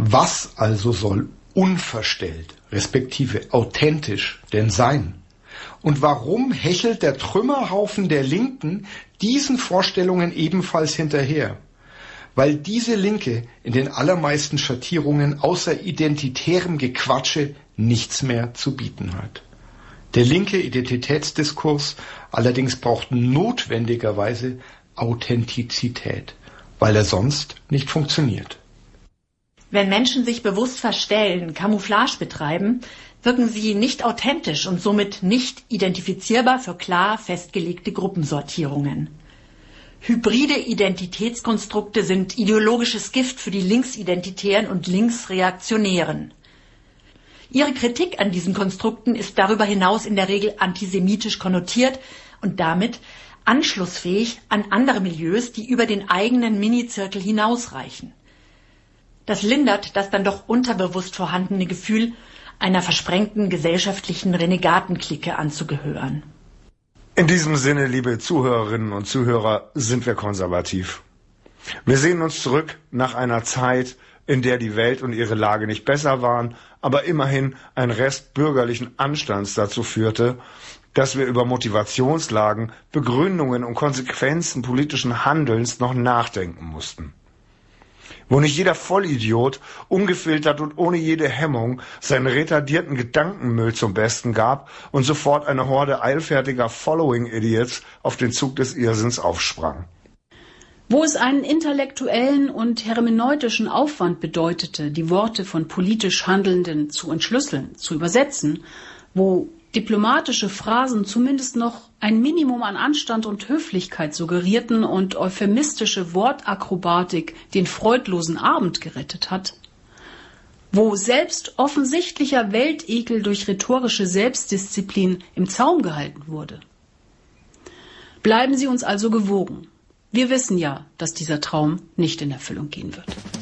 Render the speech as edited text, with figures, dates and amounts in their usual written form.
Was also soll unverstellt, respektive authentisch denn sein? Und warum hechelt der Trümmerhaufen der Linken diesen Vorstellungen ebenfalls hinterher? Weil diese Linke in den allermeisten Schattierungen außer identitärem Gequatsche nichts mehr zu bieten hat. Der linke Identitätsdiskurs allerdings braucht notwendigerweise Authentizität, weil er sonst nicht funktioniert. Wenn Menschen sich bewusst verstellen, Camouflage betreiben, wirken sie nicht authentisch und somit nicht identifizierbar für klar festgelegte Gruppensortierungen. Hybride Identitätskonstrukte sind ideologisches Gift für die Linksidentitären und Linksreaktionären. Ihre Kritik an diesen Konstrukten ist darüber hinaus in der Regel antisemitisch konnotiert und damit anschlussfähig an andere Milieus, die über den eigenen Minizirkel hinausreichen. Das lindert das dann doch unterbewusst vorhandene Gefühl, einer versprengten gesellschaftlichen Renegatenklicke anzugehören. In diesem Sinne, liebe Zuhörerinnen und Zuhörer, sind wir konservativ. Wir sehen uns zurück nach einer Zeit, in der die Welt und ihre Lage nicht besser waren, aber immerhin ein Rest bürgerlichen Anstands dazu führte, dass wir über Motivationslagen, Begründungen und Konsequenzen politischen Handelns noch nachdenken mussten. Wo nicht jeder Vollidiot, ungefiltert und ohne jede Hemmung, seinen retardierten Gedankenmüll zum Besten gab und sofort eine Horde eilfertiger Following-Idiots auf den Zug des Irrsinns aufsprang. Wo es einen intellektuellen und hermeneutischen Aufwand bedeutete, die Worte von politisch Handelnden zu entschlüsseln, zu übersetzen, wo diplomatische Phrasen zumindest noch ein Minimum an Anstand und Höflichkeit suggerierten und euphemistische Wortakrobatik den freudlosen Abend gerettet hat, wo selbst offensichtlicher Weltekel durch rhetorische Selbstdisziplin im Zaum gehalten wurde. Bleiben Sie uns also gewogen. Wir wissen ja, dass dieser Traum nicht in Erfüllung gehen wird.